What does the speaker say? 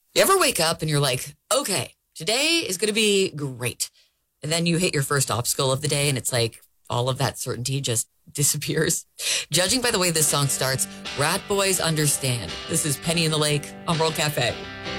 You ever wake up and you're like, okay, today is going to be great. And then you hit your first obstacle of the day and it's like all of that certainty just disappears. Judging by the way this song starts, Rat Boys understand. This is Penny in the Lake on World Cafe.